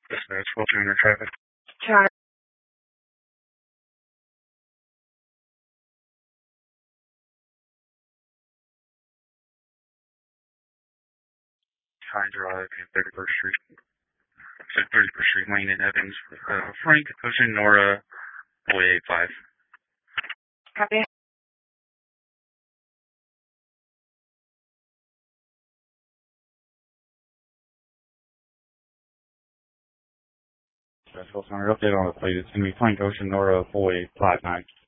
Dispatch, filtering your traffic. Try. High Drive and 31st Street. So 31st Street Lane in Evans. Frank, Ocean, Nora, 485. Copy. Dispatch, update on the plate. It's going to be Frank, Ocean, Nora, 4859.